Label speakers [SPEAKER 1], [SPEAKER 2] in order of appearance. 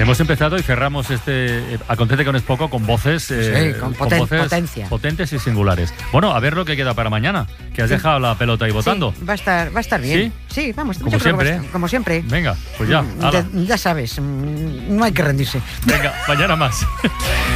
[SPEAKER 1] Hemos empezado y cerramos Acontece que no es poco con voces,
[SPEAKER 2] con
[SPEAKER 1] voces
[SPEAKER 2] potencia.
[SPEAKER 1] Potentes y singulares. Bueno, a ver lo que queda para mañana, que has dejado la pelota ahí votando.
[SPEAKER 2] Sí, va a estar bien. Sí, vamos.
[SPEAKER 1] Como siempre.
[SPEAKER 2] Como siempre.
[SPEAKER 1] Venga, pues ya.
[SPEAKER 2] Ya sabes, no hay que rendirse.
[SPEAKER 1] Venga, mañana más.